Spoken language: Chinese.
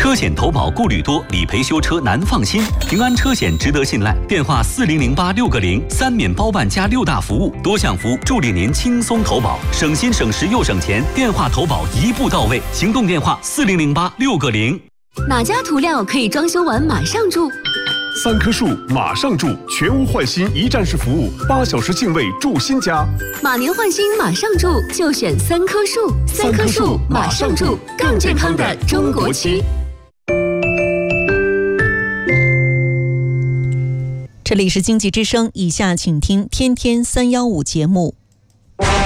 车险投保顾虑多，理赔修车难放心。平安车险值得信赖，电话4008-6个0，3免包办加6大服务，多项服务助力您轻松投保，省心省时又省钱。电话投保一步到位，行动电话4008-6个0。 哪家涂料可以装修完马上住 ？3棵树马上住，全屋换新一站式服务，8小时净位住新家。 马年换新马上住，就选3棵树。3棵树马上住，更健康的中国区。 这里是经济之声，以下请听天天315节目。